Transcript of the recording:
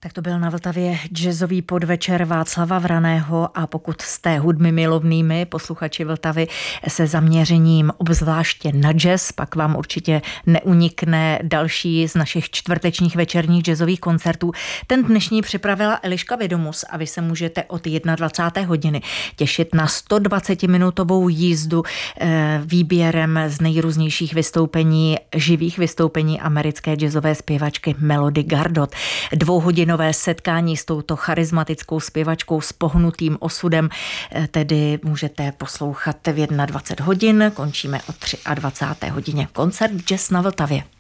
Tak to byl na Vltavě jazzový podvečer Václava Vraného a pokud jste hudby milovnými posluchači Vltavy se zaměřením obzvláště na jazz, pak vám určitě neunikne další z našich čtvrtečních večerních jazzových koncertů. Ten dnešní připravila Eliška Vědomus a vy se můžete od 21. hodiny těšit na 120-minutovou jízdu výběrem z nejrůznějších vystoupení, živých vystoupení americké jazzové zpěvačky Melody Gardot. Dvouhodinové setkání s touto charismatickou zpěvačkou s pohnutým osudem tedy můžete poslouchat v 21 hodin, končíme o 23. hodině. Koncert Jazz na Vltavě.